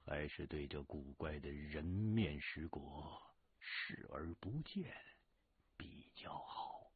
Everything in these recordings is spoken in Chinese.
还是对这古怪的人面石果视而不见比较好。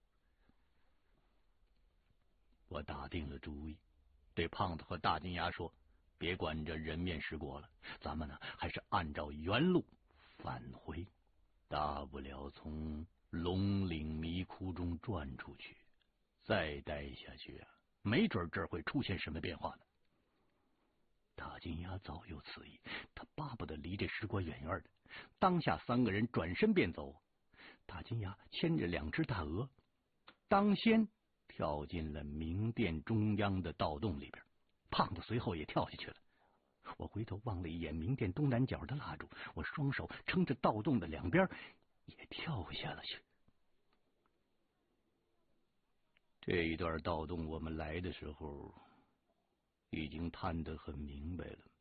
我打定了主意，对胖子和大金牙说：“别管这人面石果了，咱们呢还是按照原路返回，大不了从龙岭迷窟中转出去。再待下去啊，没准这儿会出现什么变化呢。”大金牙早有此意，他巴不得离这石果远远的。当下三个人转身便走，大金牙牵着2只大鹅，当先跳进了明殿中央的盗洞里边，胖子随后也跳下去了。我回头望了一眼明殿东南角的蜡烛，我双手撑着盗洞的2边，也跳下了去。这一段盗洞我们来的时候已经探得很明白了。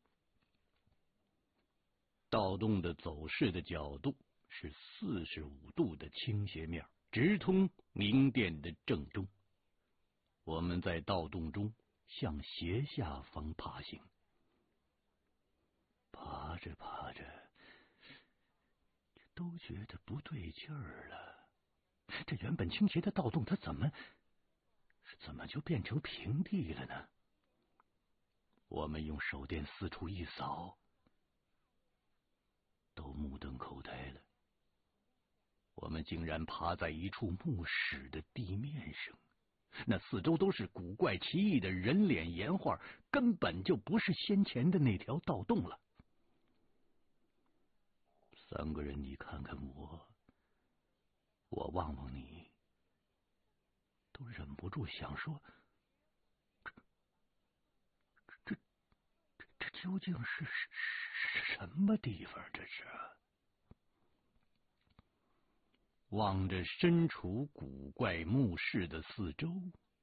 盗洞的走势的角度是45度的倾斜面，直通明殿的正中。我们在盗洞中向斜下方爬行，爬着爬着都觉得不对劲儿了。这原本倾斜的盗洞，它怎么就变成平地了呢？我们用手电四处一扫，都目瞪口呆了。我们竟然爬在一处墓室的地面上，那四周都是古怪奇异的人脸岩画，根本就不是先前的那条盗洞了。3个人，你看看我，我望望你，都忍不住想说，这究竟是什么地方？这是望着身处古怪墓室的四周，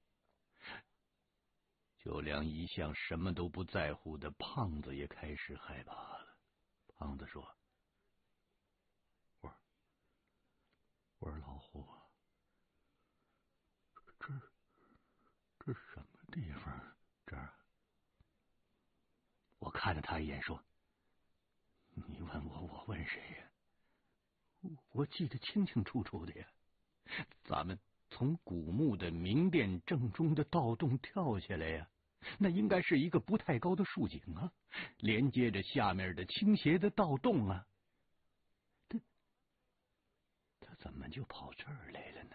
就连一向什么都不在乎的胖子也开始害怕了。胖子说：“我说老胡啊，这什么地方？这儿？”我看了他一眼说：“你问我，我问谁呀？我记得清清楚楚的呀。咱们从古墓的明殿正中的盗洞跳下来呀，那应该是一个不太高的竖井啊，连接着下面的倾斜的盗洞啊。他怎么就跑这儿来了呢？”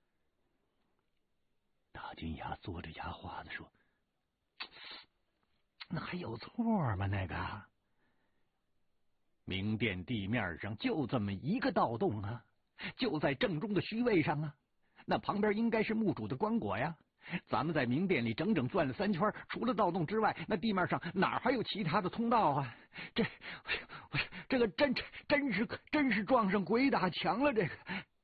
大金牙嘬着牙花子说：“那还有错吗？那个明殿地面上就这么一个盗洞啊，就在正中的虚位上啊，那旁边应该是墓主的棺椁呀。咱们在明殿里整整转了3圈，除了盗洞之外，那地面上哪还有其他的通道啊？这个真是撞上鬼打墙了。”这个，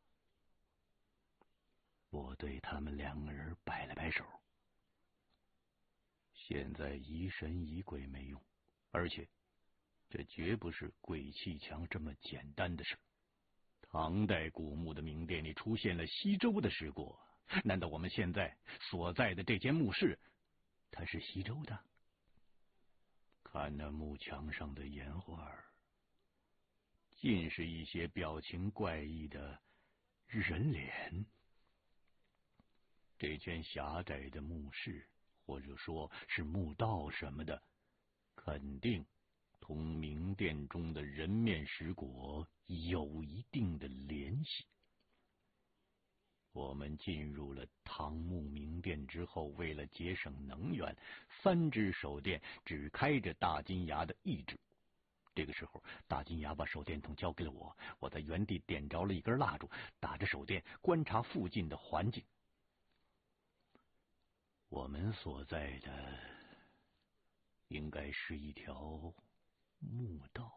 我对他们2个人摆了摆手。现在疑神疑鬼没用，而且这绝不是鬼气墙这么简单的事。唐代古墓的明殿里出现了西周的石果，难道我们现在所在的这间墓室它是西周的？看那墓墙上的岩画，尽是一些表情怪异的人脸。这间狭窄的墓室，或者说是墓道什么的，肯定同明殿中的人面石果有一定的联系。我们进入了唐墓明殿之后，为了节省能源，3只手电只开着大金牙的1只。这个时候，大金牙把手电筒交给了我，我在原地点着了一根蜡烛，打着手电观察附近的环境。我们所在的应该是一条墓道，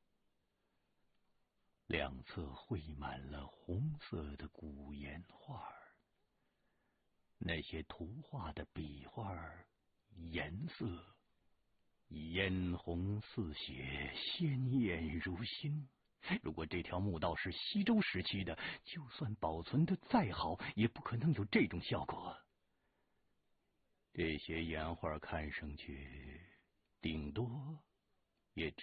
两侧绘满了红色的古岩画，那些图画的笔画颜色嫣红似血，鲜艳如新。如果这条墓道是西周时期的，就算保存的再好，也不可能有这种效果。这些岩画看上去顶多也只